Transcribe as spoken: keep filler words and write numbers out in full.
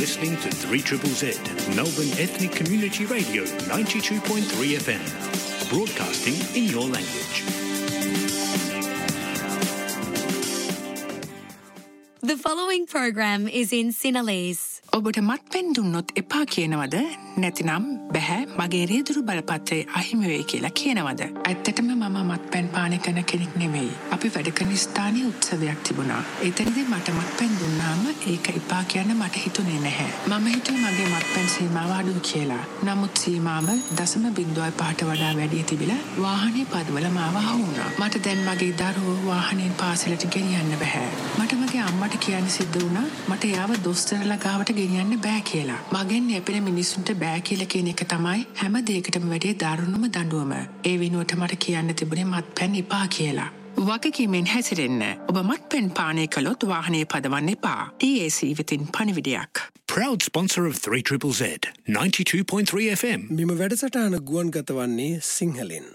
listening to three Z Z, Melbourne Ethnic Community Radio ninety-two point three F M, broadcasting in your language. The following program is in Sinhalese. ඔබට මත්පැන් දුන්නොත් එපා කියනවද? නැතිනම් බැහැ මගේ රියදුරු බලපත්‍රය අහිමි වෙයි කියලා කියනවද? ඇත්තටම මම මත්පැන් පානය කරන කෙනෙක් නෙමෙයි. අපි වැඩ කරන ස්ථානීය උත්සවයක් තිබුණා. එතනදී මට මත්පැන් දුන්නාම ඒක එපා කියන්න මට හිතුනේ නැහැ. මම හිතුවේ මගේ මත්පැන් සීමාව අඩුයි කියලා. නමුත් සීමාව දශම බිංදුවයි පහට වඩා වැඩි තිබිලා වාහනේ පදවල මාව අහුණා. මට දැන් මගේ දරුවෝ වාහනයෙන් පාසලට ගෙනියන්න බෑ. මට මගේ අම්මට කියන්න සිද්ධ වුණා මට යාව දොස්තරලා ගාවට ගෙනියන්න බෑ කියලා. මගෙන් යැපෙන මිනිස්සුන්ට බෑ කියලා කියන එක තමයි හැම දෙයකටම වැඩි දරුණුම දඬුවම. ඒ වෙනුවට මට කියන්න තිබුණේ මත්පැන් එපා කියලා. වගකීමෙන් හැසිරෙන්න. ඔබ මත්පැන් පානය කළොත් වාහනේ පදවන්න එපා. T A C වෙතින් පණිවිඩයක්. Proud sponsor of three Z Z, ninety-two point three F M. මෙම වැඩසටහන ගුවන්ගත වන්නේ සිංහලෙන්.